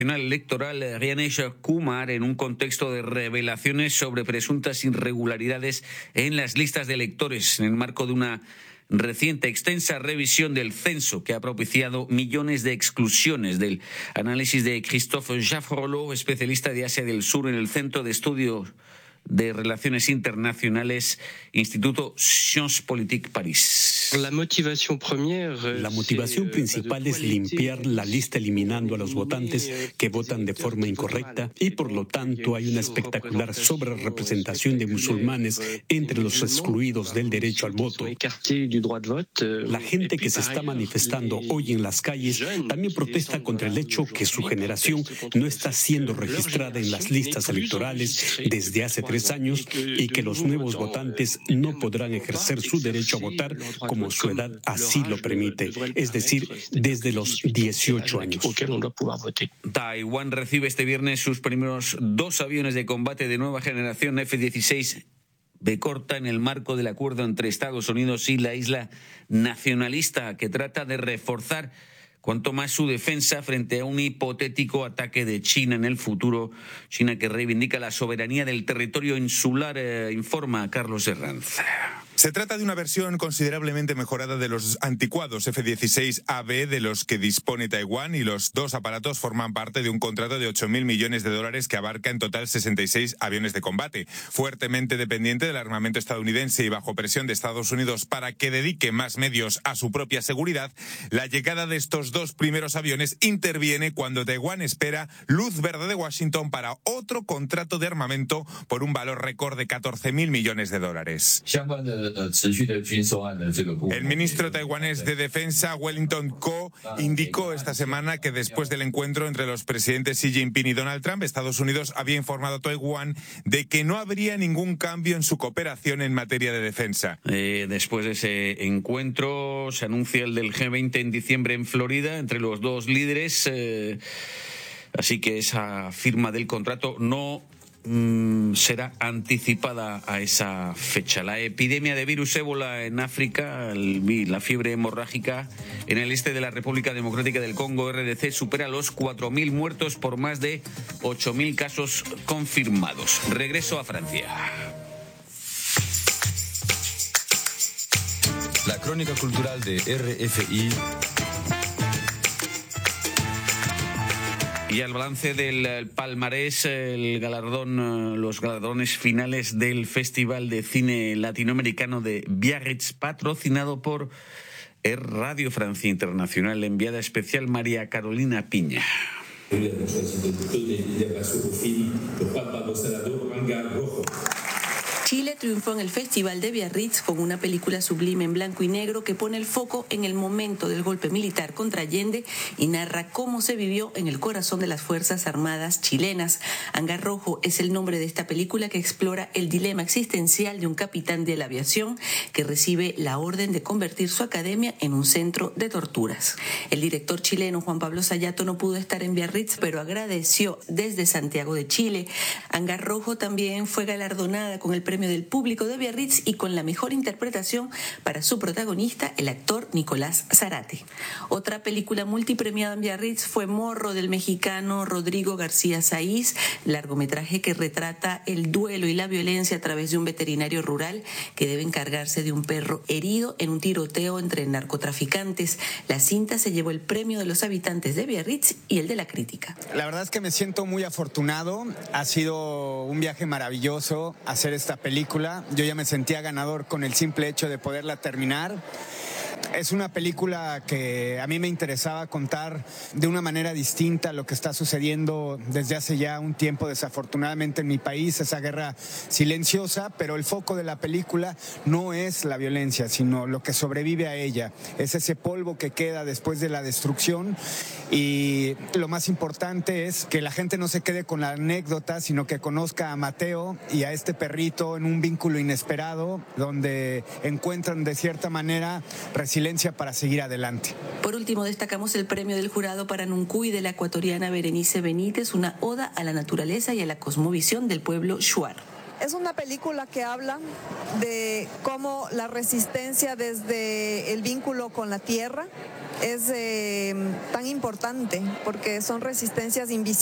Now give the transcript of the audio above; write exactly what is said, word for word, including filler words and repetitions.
Electoral Rianesh Kumar en un contexto de revelaciones sobre presuntas irregularidades en las listas de electores en el marco de una reciente extensa revisión del censo que ha propiciado millones de exclusiones. Del análisis de Christophe Jaffrolo, especialista de Asia del Sur en el Centro de Estudios de Relaciones Internacionales, Instituto Sciences Politiques París. La motivación principal es limpiar la lista eliminando a los votantes que votan de forma incorrecta y por lo tanto hay una espectacular sobrerepresentación de musulmanes entre los excluidos del derecho al voto. La gente que se está manifestando hoy en las calles también protesta contra el hecho que su generación no está siendo registrada en las listas electorales desde hace tres años y que los nuevos votantes no podrán ejercer su derecho a votar como su edad así lo permite, es decir, desde los dieciocho años. Taiwán recibe este viernes sus primeros dos aviones de combate de nueva generación F dieciséis B corta en el marco del acuerdo entre Estados Unidos y la isla nacionalista que trata de reforzar cuanto más su defensa frente a un hipotético ataque de China en el futuro. China que reivindica la soberanía del territorio insular, eh, informa Carlos Herranz. Se trata de una versión considerablemente mejorada de los anticuados F dieciséis A B de los que dispone Taiwán, y los dos aparatos forman parte de un contrato de ocho mil millones de dólares que abarca en total sesenta y seis aviones de combate. Fuertemente dependiente del armamento estadounidense y bajo presión de Estados Unidos para que dedique más medios a su propia seguridad, la llegada de estos dos primeros aviones interviene cuando Taiwán espera luz verde de Washington para otro contrato de armamento por un valor récord de catorce mil millones de dólares. El ministro taiwanés de Defensa, Wellington Ko, indicó esta semana que después del encuentro entre los presidentes Xi Jinping y Donald Trump, Estados Unidos había informado a Taiwán de que no habría ningún cambio en su cooperación en materia de defensa. Eh, después de ese encuentro se anuncia el del G veinte en diciembre en Florida entre los dos líderes, eh, así que esa firma del contrato no Mm, será anticipada a esa fecha. La epidemia de virus ébola en África, el, la fiebre hemorrágica en el este de la República Democrática del Congo, R D C, supera los cuatro mil muertos por más de ocho mil casos confirmados. Regreso a Francia. La crónica cultural de R F I. Y al balance del palmarés, el galardón, los galardones finales del Festival de Cine Latinoamericano de Biarritz, patrocinado por Radio Francia Internacional, enviada especial María Carolina Piña. Chile triunfó en el Festival de Biarritz con una película sublime en blanco y negro que pone el foco en el momento del golpe militar contra Allende y narra cómo se vivió en el corazón de las Fuerzas Armadas chilenas. Hangar Rojo es el nombre de esta película que explora el dilema existencial de un capitán de la aviación que recibe la orden de convertir su academia en un centro de torturas. El director chileno Juan Pablo Sayato no pudo estar en Biarritz, pero agradeció desde Santiago de Chile. Hangar Rojo también fue galardonada con el premio del público de Biarritz y con la mejor interpretación para su protagonista, el actor Nicolás Zárate. Otra película multipremiada en Biarritz fue Morro, del mexicano Rodrigo García Saiz, largometraje que retrata el duelo y la violencia a través de un veterinario rural que debe encargarse de un perro herido en un tiroteo entre narcotraficantes. La cinta se llevó el premio de los habitantes de Biarritz y el de la crítica. La verdad es que me siento muy afortunado. Ha sido un viaje maravilloso hacer esta película. Yo ya me sentía ganador con el simple hecho de poderla terminar. Es una película que a mí me interesaba contar de una manera distinta lo que está sucediendo desde hace ya un tiempo, desafortunadamente, en mi país, esa guerra silenciosa, pero el foco de la película no es la violencia, sino lo que sobrevive a ella. Es ese polvo que queda después de la destrucción, y lo más importante es que la gente no se quede con la anécdota, sino que conozca a Mateo y a este perrito en un vínculo inesperado, donde encuentran de cierta manera resiliencia para seguir adelante. Por último, destacamos el premio del jurado para Nuncuy de la ecuatoriana Berenice Benítez, una oda a la naturaleza y a la cosmovisión del pueblo shuar. Es una película que habla de cómo la resistencia desde el vínculo con la tierra es eh, tan importante porque son resistencias invisibles.